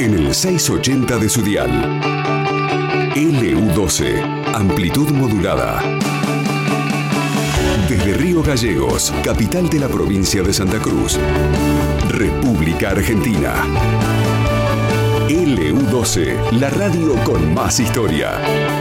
en el 680 de su dial. LU12, amplitud modulada. Desde Río Gallegos, capital de la provincia de Santa Cruz, República Argentina. LU12, la radio con más historia.